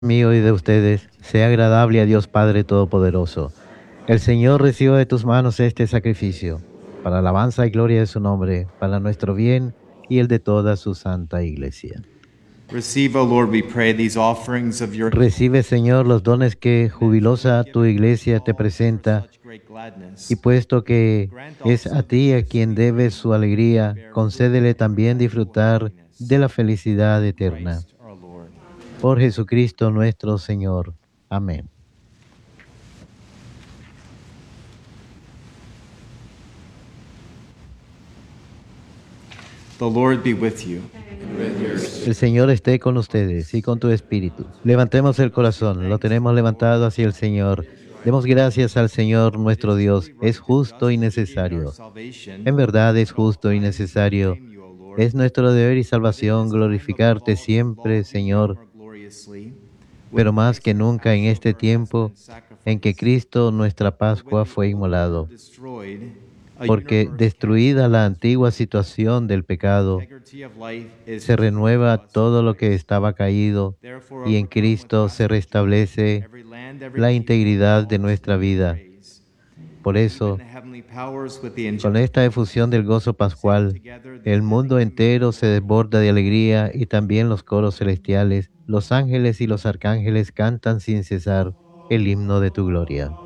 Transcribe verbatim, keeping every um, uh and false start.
mío y de ustedes, sea agradable a Dios Padre Todopoderoso. El Señor reciba de tus manos este sacrificio, para alabanza y gloria de su nombre, para nuestro bien y el de toda su santa iglesia. Receive, O Lord, we pray, these offerings of your Recibe, Señor, los dones que jubilosa tu iglesia te presenta, y puesto que es a ti a quien debes su alegría, concédele también disfrutar de la felicidad eterna. Por Jesucristo nuestro Señor. Amén. The Lord be with you. El Señor esté con ustedes y con tu espíritu. Levantemos el corazón, lo tenemos levantado hacia el Señor. Demos gracias al Señor nuestro Dios. Es justo y necesario. En verdad es justo y necesario. Es nuestro deber y salvación glorificarte siempre, Señor, pero más que nunca en este tiempo en que Cristo, nuestra Pascua, fue inmolado. Porque destruida la antigua situación del pecado, se renueva todo lo que estaba caído y en Cristo se restablece la integridad de nuestra vida. Por eso, con esta efusión del gozo pascual, el mundo entero se desborda de alegría y también los coros celestiales, los ángeles y los arcángeles cantan sin cesar el himno de tu gloria.